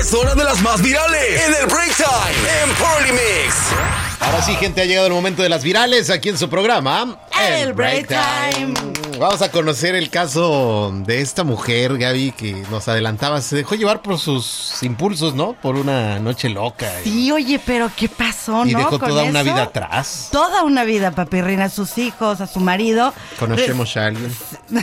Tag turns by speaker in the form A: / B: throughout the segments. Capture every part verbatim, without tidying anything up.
A: Es hora de las más virales en el Break Time en Polymix.
B: Ahora sí, gente, ha llegado el momento de las virales aquí en su programa,
C: El Break Time.
B: Vamos a conocer el caso de esta mujer, Gaby, que nos adelantaba. Se dejó llevar por sus impulsos, ¿no? Por una noche loca.
C: Sí, oye, pero ¿qué pasó,
B: Y
C: no?
B: dejó
C: con
B: toda una
C: eso?
B: vida atrás.
C: Toda una vida, papirrina, a sus hijos, a su marido.
B: ¿Conocemos a alguien?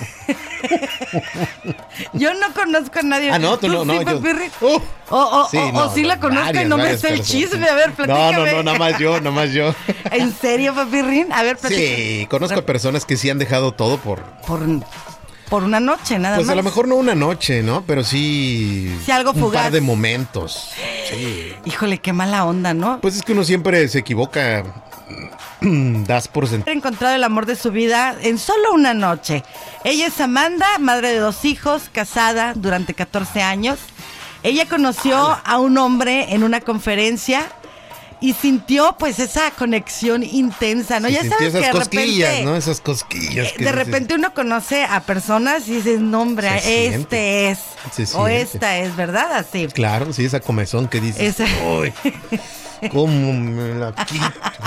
C: Yo no conozco a nadie.
B: Ah, no, tú no, no,
C: sí,
B: yo-
C: papirri?
B: Uh,
C: o o,
B: sí,
C: o,
B: no,
C: o sí la
B: no,
C: conozco y
B: varias,
C: no me
B: varias
C: sé el
B: personas.
C: chisme. A ver,
B: No,
C: platícame.
B: no, no, nada más yo, nada más yo.
C: ¿En serio, papirrín? A ver, platícame.
B: Sí, conozco a personas que sí han dejado todo por...
C: Por, por una noche, nada
B: Pues
C: más.
B: a lo mejor no una noche, ¿no? Pero sí...
C: Sí, algo
B: un
C: fugaz.
B: par de momentos. Sí.
C: Híjole, qué mala onda, ¿no?
B: Pues es que uno siempre se equivoca. Das por sentado.
C: Ha encontrado el amor de su vida en solo una noche. Ella es Amanda, madre de dos hijos, casada durante catorce años. Ella conoció a un hombre en una conferencia y sintió pues esa conexión intensa, ¿no?
B: Sí,
C: ya
B: sintió
C: sabes que
B: esas
C: de
B: cosquillas,
C: repente,
B: ¿no? Esas cosquillas.
C: eh,
B: que
C: de
B: dices,
C: repente uno conoce a personas y dices, no hombre,
B: Se
C: este
B: siente.
C: es,
B: Se
C: o
B: siente.
C: esta es, ¿verdad? Así.
B: Claro, sí, esa comezón que dices.
C: Esa-
B: "Uy, ¿cómo me la quito?"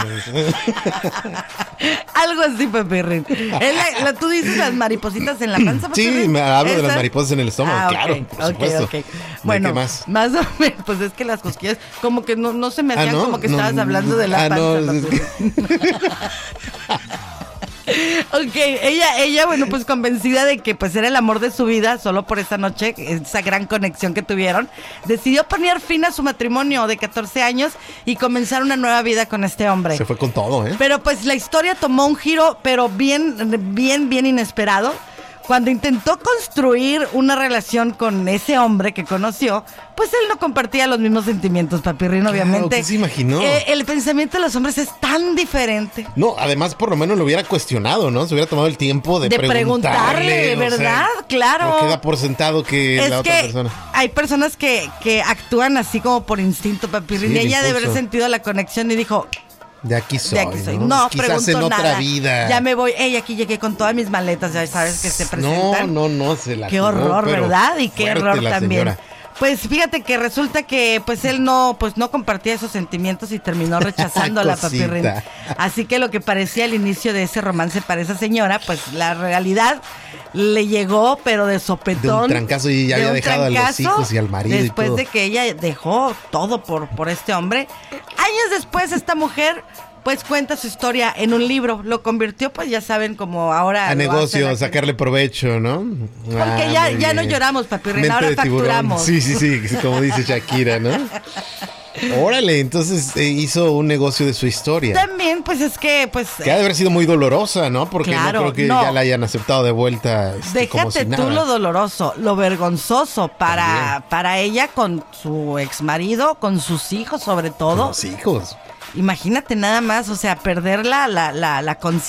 C: Algo así, Pepirrín. Es la- la- ¿Tú dices las maripositas en la panza,
B: Sí,
C: Pepirrín?
B: me hablo de las
C: ¿Esas?
B: mariposas en el estómago,
C: Ah, ok,
B: claro, por
C: ok,
B: supuesto.
C: ok.
B: ¿De
C: Bueno,
B: qué más?
C: más o menos, pues es que las cosquillas como que no, no se me
B: Ah,
C: hacían
B: ¿no?
C: como que
B: No,
C: estabas hablando de la
B: ah,
C: panza.
B: no, es que-
C: Pepirrín. Ok, ella, ella, bueno, pues convencida de que pues era el amor de su vida, solo por esa noche, esa gran conexión que tuvieron, decidió poner fin a su matrimonio de catorce años y comenzar una nueva vida con este hombre.
B: Se fue con todo, ¿eh?
C: Pero pues la historia tomó un giro, pero bien, bien, bien inesperado. Cuando intentó construir una relación con ese hombre que conoció, pues él no compartía los mismos sentimientos, Papirrín,
B: Claro,
C: obviamente.
B: ¿qué se imaginó?
C: Eh, el pensamiento de los hombres es tan diferente.
B: No, además por lo menos lo hubiera cuestionado, ¿no? Se hubiera tomado el tiempo de,
C: De
B: preguntarle,
C: preguntarle,
B: o sea,
C: ¿verdad? Claro.
B: No queda por sentado que
C: Es
B: la otra
C: que
B: persona.
C: hay personas que, que actúan así como por instinto, Papirrín.
B: Sí,
C: y
B: el
C: ella de haber
B: impulso.
C: sentido la conexión y dijo,
B: De aquí soy,
C: de aquí soy.
B: ¿no?
C: No,
B: Quizás
C: pregunto
B: en otra
C: nada.
B: vida.
C: Ya me voy. Ey, aquí llegué con todas mis maletas, ya sabes que se presentan.
B: No, no, no, se la
C: Qué
B: jugó,
C: horror,
B: pero
C: ¿verdad? Y qué
B: fuerte
C: error
B: la
C: también.
B: señora.
C: Pues fíjate que resulta que pues él no pues no compartía esos sentimientos y terminó rechazando a la
B: Cosita.
C: Papirrín. Así que lo que parecía el inicio de ese romance para esa señora, pues la realidad le llegó pero de sopetón.
B: De un trancazo y ya
C: de
B: había
C: un
B: dejado a los
C: trancazo,
B: hijos y al marido y
C: Después
B: todo.
C: de que ella dejó todo por, por este hombre. Años después esta mujer pues cuenta su historia en un libro. Lo convirtió, pues ya saben, como ahora.
B: A
C: lo hace
B: negocio,
C: la gente.
B: sacarle provecho, ¿no?
C: Porque
B: Ah,
C: ya,
B: muy
C: ya no
B: bien.
C: lloramos, Papirrín,
B: Mente
C: ahora
B: de tiburón.
C: facturamos.
B: Sí, sí, sí, como dice Shakira, ¿no? Órale, entonces eh, hizo un negocio de su historia.
C: También, pues es que, pues.
B: Que ha de haber sido muy dolorosa, ¿no? Porque
C: Claro,
B: no creo que
C: no.
B: ya la hayan aceptado de vuelta. Este, como
C: Déjate
B: si
C: tú
B: nada.
C: lo doloroso, lo vergonzoso para,
B: También.
C: para ella con su ex marido, con sus hijos sobre todo.
B: Los hijos.
C: Imagínate nada más, o sea, perder la, la, la, la conciencia.